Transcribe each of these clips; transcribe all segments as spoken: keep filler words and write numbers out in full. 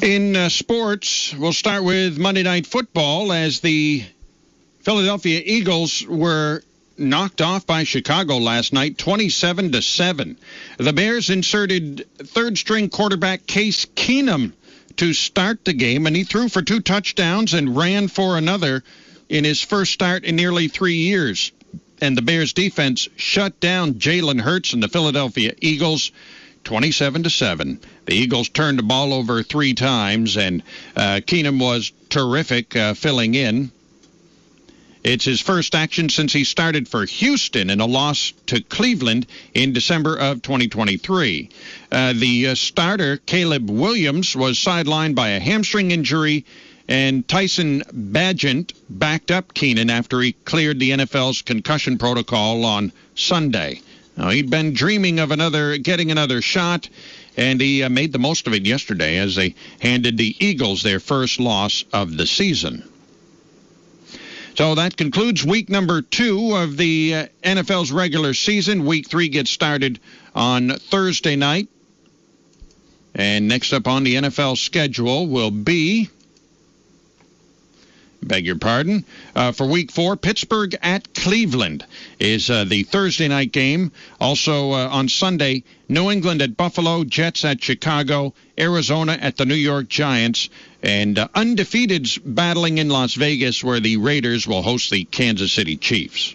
In uh, sports, we'll start with Monday Night Football as the Philadelphia Eagles were knocked off by Chicago last night, twenty-seven to seven. The Bears inserted third-string quarterback Case Keenum to start the game, and he threw for two touchdowns and ran for another in his first start in nearly three years. And the Bears defense shut down Jalen Hurts and the Philadelphia Eagles twenty-seven to seven. The Eagles turned the ball over three times, and uh, Keenum was terrific uh, filling in. It's his first action since he started for Houston in a loss to Cleveland in December of twenty twenty-three. Uh, the uh, starter, Caleb Williams, was sidelined by a hamstring injury, and Tyson Bagent backed up Keenan after he cleared the N F L's concussion protocol on Sunday. Now, he'd been dreaming of another, getting another shot, and he uh, made the most of it yesterday as they handed the Eagles their first loss of the season. So that concludes week number two of the uh, N F L's regular season. Week three gets started on Thursday night. And next up on the N F L schedule will be, beg your pardon, uh, for week four, Pittsburgh at Cleveland is uh, the Thursday night game. Also uh, on Sunday, New England at Buffalo, Jets at Chicago, Arizona at the New York Giants, and uh, undefeateds battling in Las Vegas, where the Raiders will host the Kansas City Chiefs.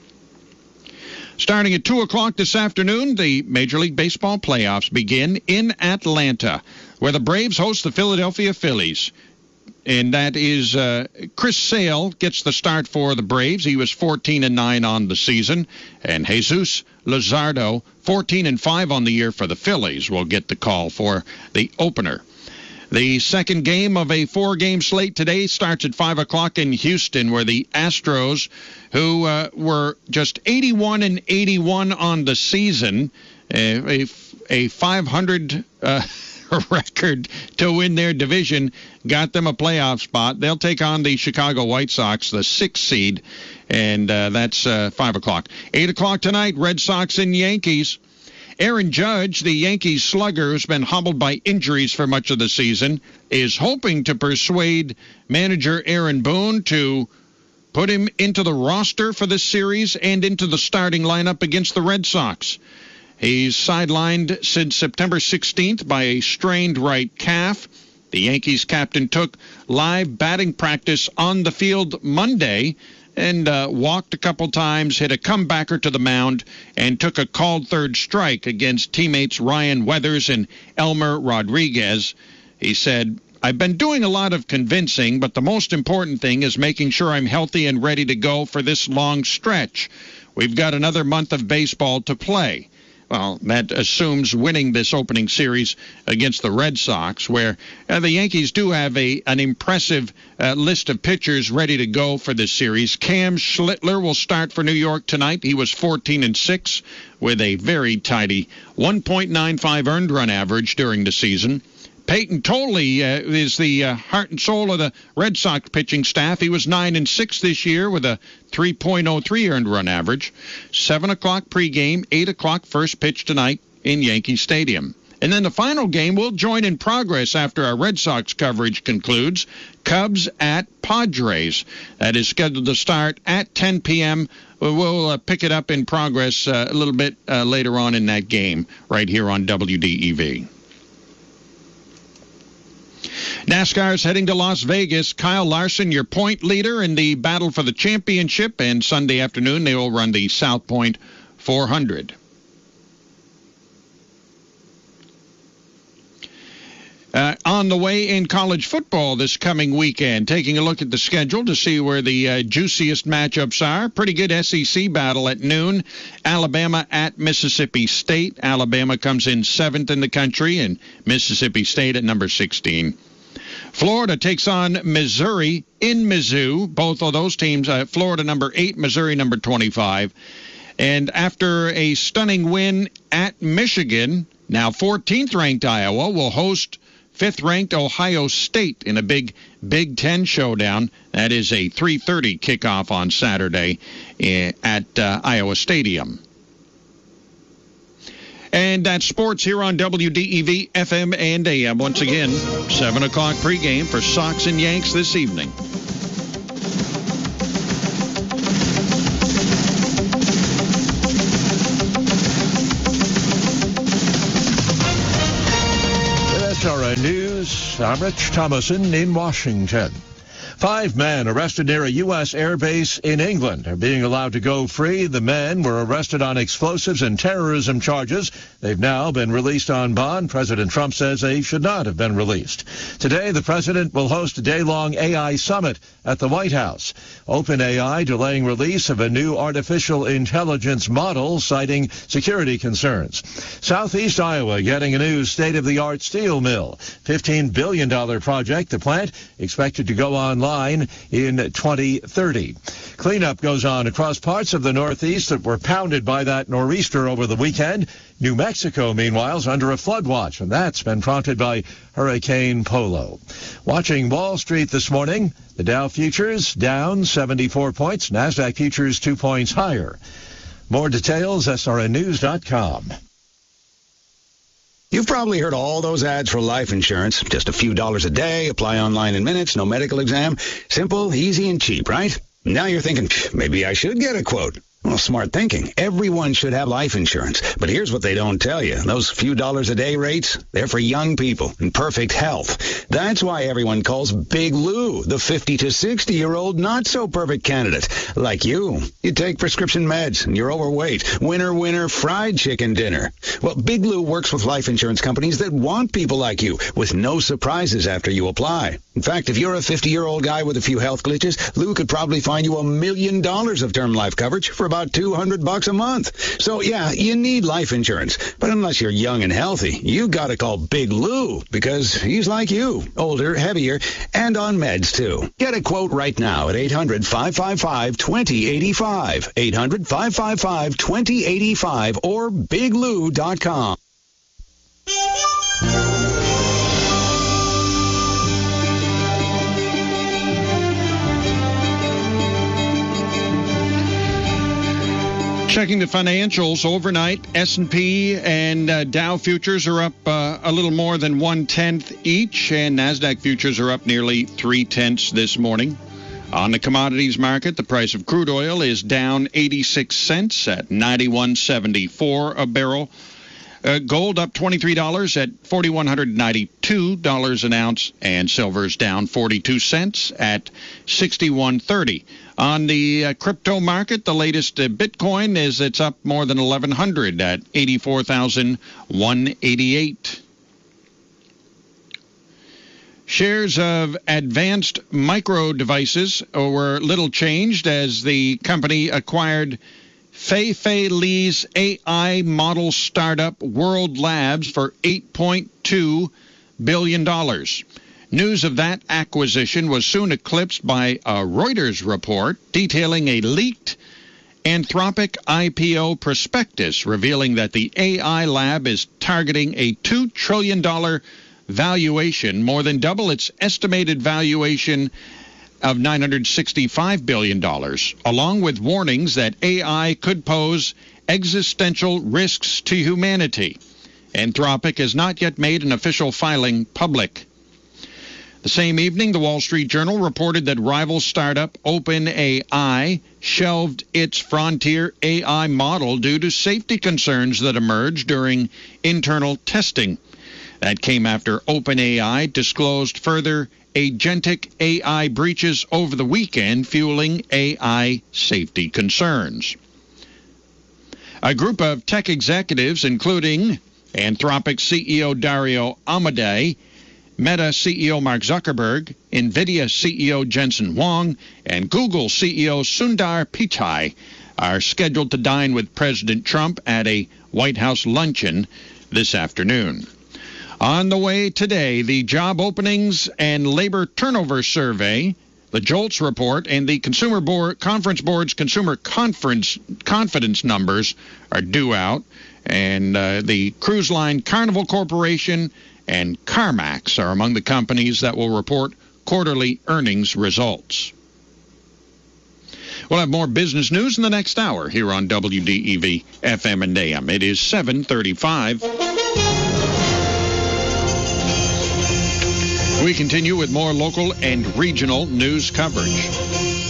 Starting at two o'clock this afternoon, the Major League Baseball playoffs begin in Atlanta, where the Braves host the Philadelphia Phillies. And that is uh, Chris Sale gets the start for the Braves. He was fourteen and nine on the season. And Jesus Luzardo, fourteen and five on the year for the Phillies, will get the call for the opener. The second game of a four-game slate today starts at five o'clock in Houston, where the Astros, who uh, were just eighty-one and eighty-one on the season, uh, a, a five hundred uh, record to win their division, got them a playoff spot. They'll take on the Chicago White Sox, the sixth seed, and uh, that's uh, five o'clock. eight o'clock tonight, Red Sox and Yankees. Aaron Judge, the Yankees slugger who's been hobbled by injuries for much of the season, is hoping to persuade manager Aaron Boone to put him into the roster for this series and into the starting lineup against the Red Sox. He's sidelined since September sixteenth by a strained right calf. The Yankees captain took live batting practice on the field Monday and uh, walked a couple times, hit a comebacker to the mound, and took a called third strike against teammates Ryan Weathers and Elmer Rodriguez. He said, "I've been doing a lot of convincing, but the most important thing is making sure I'm healthy and ready to go for this long stretch. We've got another month of baseball to play." Well, that assumes winning this opening series against the Red Sox, where uh, the Yankees do have a an impressive uh, list of pitchers ready to go for this series. Cam Schlittler will start for New York tonight. He was fourteen and six with a very tidy one point nine five earned run average during the season. Peyton Tolle uh, is the uh, heart and soul of the Red Sox pitching staff. He was nine and six this year with a three point oh three earned run average. seven o'clock pregame, eight o'clock first pitch tonight in Yankee Stadium. And then the final game will join in progress after our Red Sox coverage concludes. Cubs at Padres. That is scheduled to start at ten p.m. We'll uh, pick it up in progress uh, a little bit uh, later on in that game right here on W D E V. NASCAR's heading to Las Vegas. Kyle Larson, your point leader in the battle for the championship, and Sunday afternoon they will run the South Point four hundred. Uh, on the way in college football this coming weekend, taking a look at the schedule to see where the uh, juiciest matchups are. Pretty good S E C battle at noon. Alabama at Mississippi State. Alabama comes in seventh in the country, and Mississippi State at number sixteen. Florida takes on Missouri in Mizzou. Both of those teams, uh, Florida number eight, Missouri number twenty-five. And after a stunning win at Michigan, now fourteenth-ranked Iowa will host fifth-ranked Ohio State in a big Big Ten showdown. That is a three thirty kickoff on Saturday at uh, Iowa Stadium. And that's sports here on W D E V F M and A M. Once again, seven o'clock pregame for Sox and Yanks this evening. S R N News, I'm Rich Thomason in Washington. Five men arrested near a U S air base in England are being allowed to go free. The men were arrested on explosives and terrorism charges. They've now been released on bond. President Trump says they should not have been released. Today, the president will host a day-long A I summit at the White House. OpenAI delaying release of a new artificial intelligence model, citing security concerns. Southeast Iowa getting a new state-of-the-art steel mill. fifteen billion dollars project. The plant expected to go online in twenty thirty. Cleanup goes on across parts of the Northeast that were pounded by that nor'easter over the weekend. New Mexico, meanwhile, is under a flood watch, and that's been prompted by Hurricane Polo. Watching Wall Street this morning, the Dow futures down seventy-four points, NASDAQ futures two points higher. More details, S R N news dot com. You've probably heard all those ads for life insurance. Just a few dollars a day, apply online in minutes, no medical exam. Simple, easy, and cheap, right? Now you're thinking, maybe I should get a quote. Well, smart thinking. Everyone should have life insurance. But here's what they don't tell you. Those few dollars a day rates, they're for young people in perfect health. That's why everyone calls Big Lou the fifty to sixty-year-old not-so-perfect candidate. Like you. You take prescription meds and you're overweight. Winner, winner, fried chicken dinner. Well, Big Lou works with life insurance companies that want people like you with no surprises after you apply. In fact, if you're a fifty-year-old guy with a few health glitches, Lou could probably find you a million dollars of term life coverage for about two hundred bucks a month. So, yeah, you need life insurance. But unless you're young and healthy, you got to call Big Lou because he's like you, older, heavier, and on meds, too. Get a quote right now at eight hundred, five five five, two zero eight five, eight hundred, five five five, two zero eight five, or big lou dot com. Checking the financials overnight, S and P and uh, Dow futures are up uh, a little more than one-tenth each, and NASDAQ futures are up nearly three-tenths this morning. On the commodities market, the price of crude oil is down eighty-six cents at ninety-one seventy-four a barrel. Uh, gold up twenty-three dollars at four thousand one hundred ninety-two dollars an ounce, and silver's down forty-two cents at sixty-one thirty. On the uh, crypto market, the latest uh, Bitcoin is it's up more than eleven hundred at eighty-four thousand one hundred eighty-eight. Shares of Advanced Micro Devices were little changed as the company acquired Fei Fei Li's A I model startup World Labs for eight point two billion dollars. News of that acquisition was soon eclipsed by a Reuters report detailing a leaked Anthropic I P O prospectus revealing that the A I lab is targeting a two trillion dollars valuation, more than double its estimated valuation of nine hundred sixty-five billion dollars, along with warnings that A I could pose existential risks to humanity. Anthropic has not yet made an official filing public. The same evening, the Wall Street Journal reported that rival startup OpenAI shelved its Frontier A I model due to safety concerns that emerged during internal testing. That came after OpenAI disclosed further agentic A I breaches over the weekend, fueling A I safety concerns. A group of tech executives, including Anthropic C E O Dario Amodei, Meta C E O Mark Zuckerberg, NVIDIA C E O Jensen Huang, and Google C E O Sundar Pichai, are scheduled to dine with President Trump at a White House luncheon this afternoon. On the way today, the job openings and labor turnover survey, the JOLTS report, and the Consumer Board, Conference Board's consumer conference confidence numbers are due out. And uh, the cruise line Carnival Corporation and CarMax are among the companies that will report quarterly earnings results. We'll have more business news in the next hour here on W D E V F M and A M. It is seven thirty-five. We continue with more local and regional news coverage.